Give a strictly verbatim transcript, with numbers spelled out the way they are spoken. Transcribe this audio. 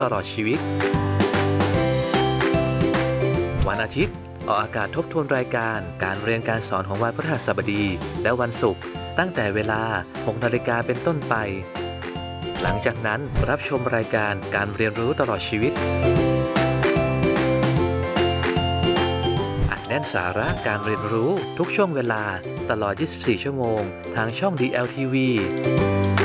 ตลอดชีวิตวันอาทิตย์ออกอากาศทบทวนรายการการเรียนการสอนของวันพฤหัสบดีและวันศุกร์ตั้งแต่เวลาหกนาฬิกาเป็นต้นไปหลังจากนั้นรับชมรายการการเรียนรู้ตลอดชีวิตอัดแน่นสาระการเรียนรู้ทุกช่วงเวลาตลอดยี่สิบสี่ชั่วโมงทางช่อง ดี แอล ที วี